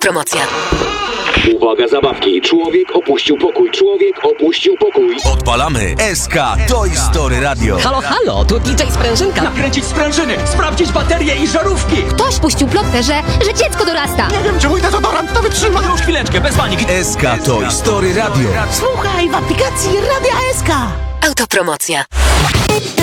Autopromocja. Uwaga, zabawki. Człowiek opuścił pokój. Człowiek opuścił pokój. Odpalamy SK Toy Story Radio. Halo, halo, tu DJ Sprężynka. Nakręcić sprężyny, sprawdzić baterie i żarówki. Ktoś puścił plotkę, że dziecko dorasta. Nie wiem, czy mój dezodorant to wytrzyma. Już chwileczkę, bez paniki. SK Toy Story Radio. Słuchaj w aplikacji Radia SK. Autopromocja.